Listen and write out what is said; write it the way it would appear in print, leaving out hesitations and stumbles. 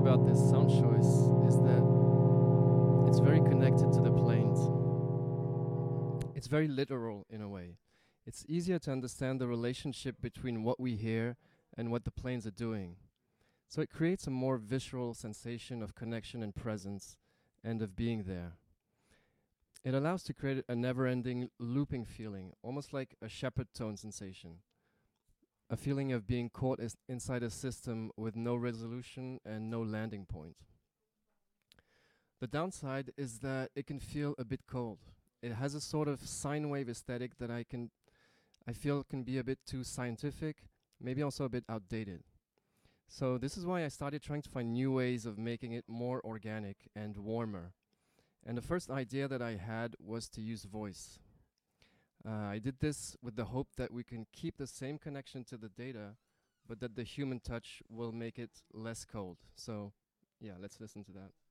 about this sound choice is that it's very connected to the planes. It's very literal in a way. It's easier to understand the relationship between what we hear and what the planes are doing. So it creates a more visceral sensation of connection and presence and of being there. It allows to create a never-ending looping feeling, almost like a shepherd tone sensation. A feeling of being caught inside a system with no resolution and no landing point. The downside is that it can feel a bit cold. It has a sort of sine wave aesthetic that I feel can be a bit too scientific, maybe also a bit outdated. So this is why I started trying to find new ways of making it more organic and warmer. And the first idea that I had was to use voice. I did this with the hope that we can keep the same connection to the data, but that the human touch will make it less cold. So yeah, let's listen to that.